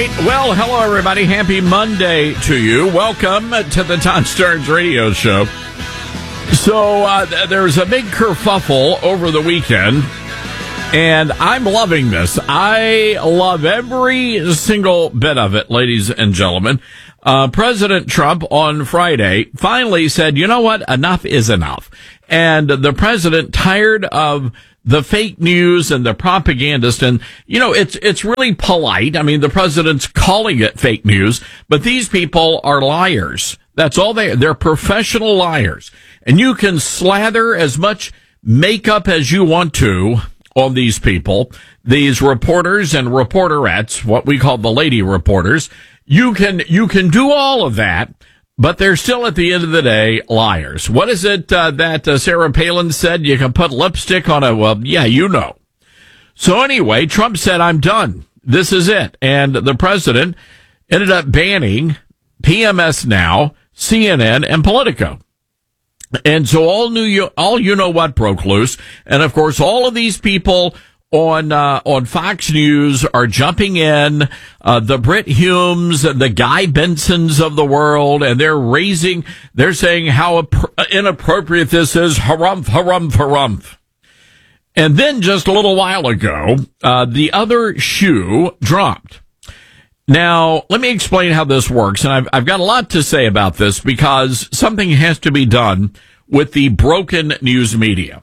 right. Well, hello, everybody. Happy Monday to you. Welcome to the Todd Starnes Radio Show. So there's a big kerfuffle over the weekend, and I'm loving this. I love every single bit of it, ladies and gentlemen. President Trump on Friday finally said, you know what? Enough is enough. And the president, tired of the fake news and the propagandist, and, you know, it's really polite. I mean, the president's calling it fake news, but these people are liars. That's all they're professional liars. And you can slather as much makeup as you want to on these people, these reporters and reporterettes, what we call the lady reporters. You can do all of that, but they're still, at the end of the day, liars. What is it that Sarah Palin said? You can put lipstick on a, well, yeah, you know. So anyway, Trump said, I'm done. This is it. And the president ended up banning PMS Now, CNN, and Politico. And so all you know what broke loose. And of course, all of these people on Fox News are jumping in, the Brit Humes, the Guy Bensons of the world, and they're saying how inappropriate this is. Harumph, harumph, harumph. And then just a little while ago, the other shoe dropped. Now, let me explain how this works. And I've got a lot to say about this because something has to be done with the broken news media.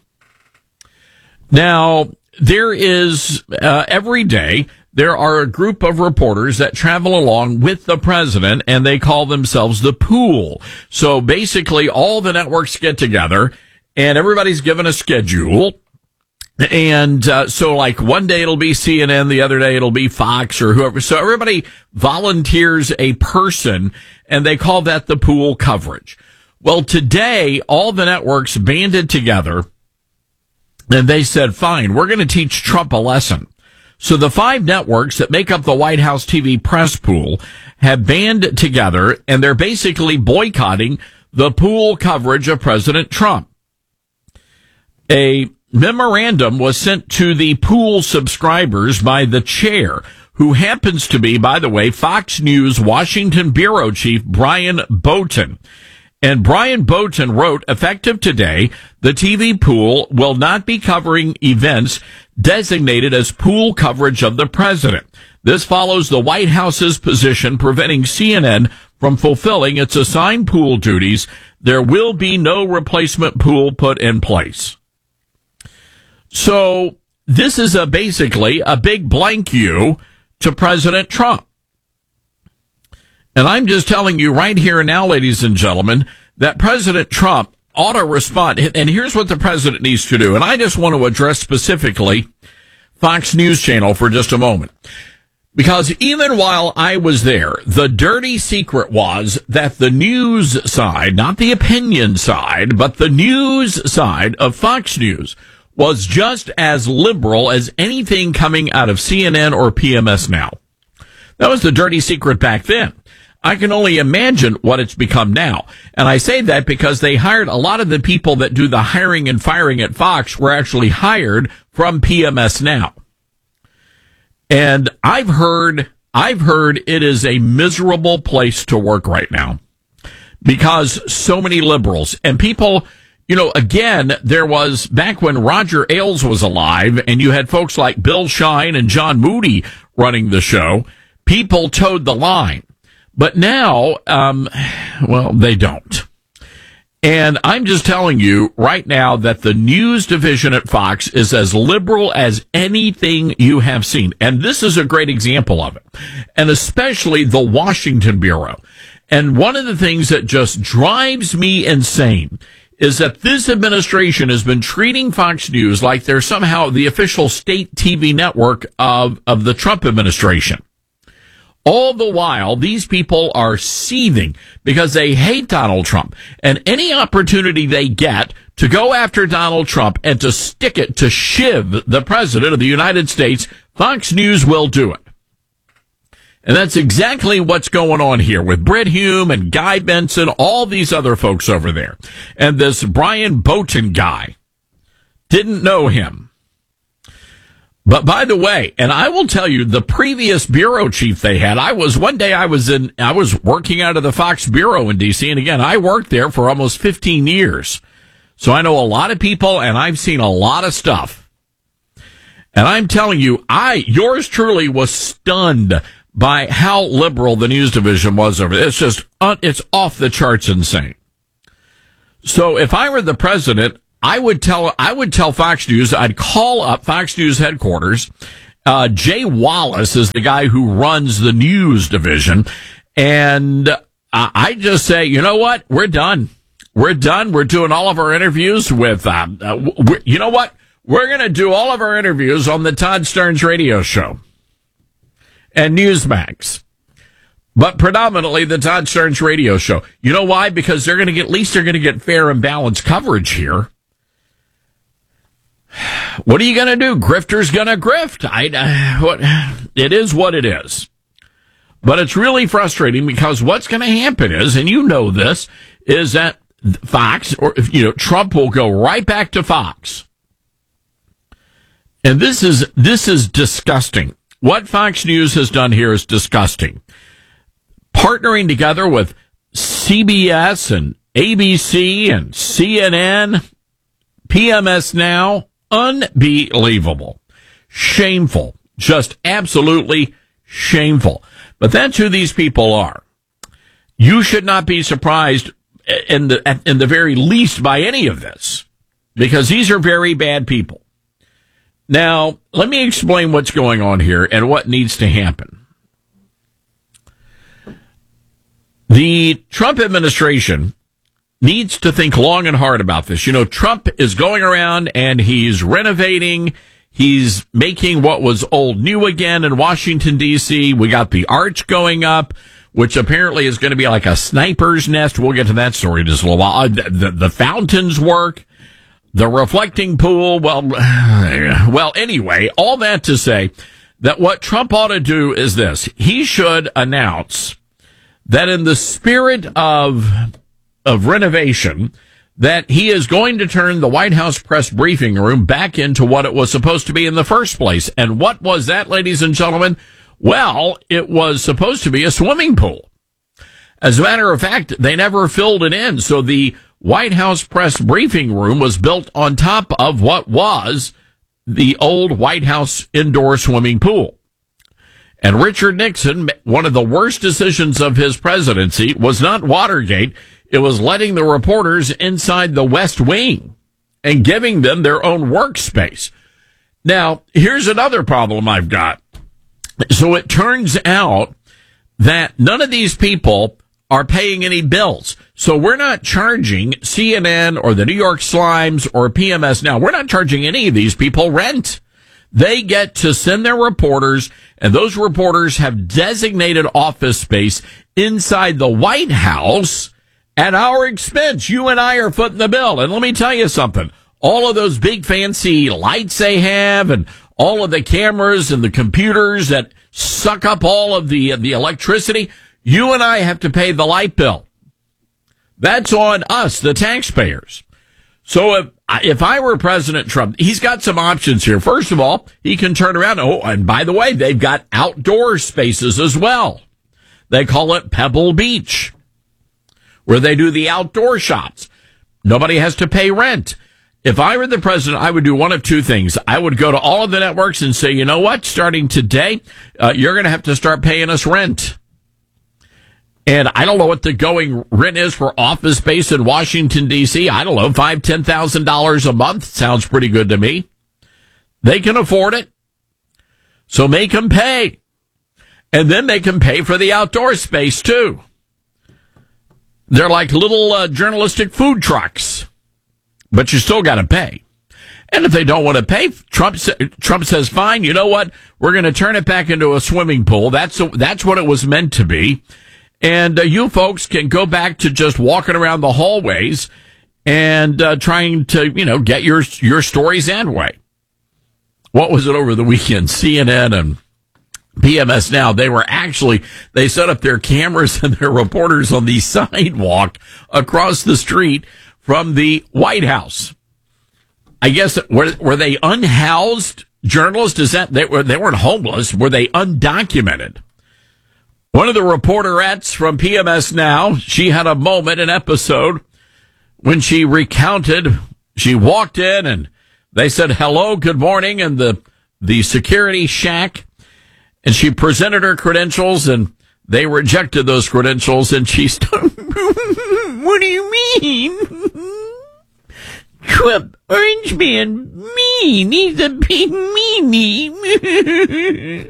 Now, there is, every day, there are a group of reporters that travel along with the president, and they call themselves the pool. So basically, all the networks get together, and everybody's given a schedule. And so, like, one day it'll be CNN, the other day it'll be Fox or whoever. So everybody volunteers a person, and they call that the pool coverage. Well, today, all the networks banded together, and they said, fine, we're going to teach Trump a lesson. So the 5 networks that make up the White House TV press pool have banded together, and they're basically boycotting the pool coverage of President Trump. A memorandum was sent to the pool subscribers by the chair, who happens to be, by the way, Fox News Washington bureau chief Brian Bolton. And Brian Bolton wrote, effective today, the TV pool will not be covering events designated as pool coverage of the president. This follows the White House's position preventing CNN from fulfilling its assigned pool duties. There will be no replacement pool put in place. So this is basically a big blank you to President Trump. And I'm just telling you right here and now, ladies and gentlemen, that President Trump ought to respond. And here's what the president needs to do. And I just want to address specifically Fox News Channel for just a moment. Because even while I was there, the dirty secret was that the news side, not the opinion side, but the news side of Fox News was just as liberal as anything coming out of CNN or PMS Now. That was the dirty secret back then. I can only imagine what it's become now. And I say that because they hired a lot of the people that do the hiring and firing at Fox were actually hired from PMS Now. And I've heard it is a miserable place to work right now because so many liberals and people, you know, again, there was back when Roger Ailes was alive and you had folks like Bill Shine and John Moody running the show, people towed the line. But now, well, they don't. And I'm just telling you right now that the news division at Fox is as liberal as anything you have seen. And this is a great example of it. And especially the Washington Bureau. And one of the things that just drives me insane is that this administration has been treating Fox News like they're somehow the official state TV network of the Trump administration. All the while, these people are seething because they hate Donald Trump. And any opportunity they get to go after Donald Trump and to stick it to shiv the president of the United States, Fox News will do it. And that's exactly what's going on here with Brit Hume and Guy Benson, all these other folks over there. And this Brian Bolton guy, didn't know him. But by the way, and I will tell you, the previous bureau chief they had, I was working out of the Fox bureau in DC. And again, I worked there for almost 15 years. So I know a lot of people and I've seen a lot of stuff. And I'm telling you, yours truly was stunned by how liberal the news division was over there. It's just, it's off the charts insane. So if I were the president, I would tell Fox News, I'd call up Fox News headquarters. Jay Wallace is the guy who runs the news division. And I just say, you know what? We're done. We're done. We're doing all of our interviews with, you know what? We're going to do all of our interviews on the Todd Stearns radio show and Newsmax. But predominantly the Todd Stearns radio show. You know why? Because they're going to get fair and balanced coverage here. What are you going to do? Grifter's going to grift. It is what it is. But it's really frustrating because what's going to happen is, and you know this, is that Fox, or Trump will go right back to Fox. And this is disgusting. What Fox News has done here is disgusting. Partnering together with CBS and ABC and CNN, PMS Now, unbelievable. Shameful. Just absolutely shameful. But that's who these people are. You should not be surprised in the very least by any of this, because these are very bad people. Now, let me explain what's going on here and what needs to happen. The Trump administration needs to think long and hard about this. Trump is going around and he's renovating. He's making what was old new again in Washington, D.C. We got the arch going up, which apparently is going to be like a sniper's nest. We'll get to that story in just a little while. The fountains work. The reflecting pool. Well, anyway, all that to say that what Trump ought to do is this. He should announce that in the spirit of renovation, that he is going to turn the White House press briefing room back into what it was supposed to be in the first place. And what was that, ladies and gentlemen? Well, it was supposed to be a swimming pool. As a matter of fact, they never filled it in. So the White House press briefing room was built on top of what was the old White House indoor swimming pool. And Richard Nixon, one of the worst decisions of his presidency was not Watergate. It was letting the reporters inside the West Wing and giving them their own workspace. Now, here's another problem I've got. So it turns out that none of these people are paying any bills. So we're not charging CNN or the New York Slimes or PMS Now. We're not charging any of these people rent. They get to send their reporters, and those reporters have designated office space inside the White House at our expense. You and I are footing the bill. And let me tell you something. All of those big fancy lights they have and all of the cameras and the computers that suck up all of the electricity, you and I have to pay the light bill. That's on us, the taxpayers. So if I were President Trump, he's got some options here. First of all, he can turn around. Oh, and by the way, they've got outdoor spaces as well. They call it Pebble Beach, where they do the outdoor shots. Nobody has to pay rent. If I were the president, I would do one of two things. I would go to all of the networks and say, you know what, starting today, you're going to have to start paying us rent. And I don't know what the going rent is for office space in Washington, D.C. I don't know, $5,000, $10,000 a month. Sounds pretty good to me. They can afford it. So make them pay. And then they can pay for the outdoor space, too. They're like little journalistic food trucks. But you still got to pay. And if they don't want to pay, Trump says, fine, you know what? We're going to turn it back into a swimming pool. That's what it was meant to be. And you folks can go back to just walking around the hallways and trying to, get your stories that way. What was it over the weekend? CNN and PMS Now, they set up their cameras and their reporters on the sidewalk across the street from the White House. I guess, were they unhoused journalist? They weren't homeless. Were they undocumented? One of the reporterettes from PMS Now, she had a moment, an episode, when she recounted, she walked in and they said, hello, good morning, in the security shack. And she presented her credentials and they rejected those credentials. And she started, what do you mean? Trump, Orange Man, mean. He's a big meanie.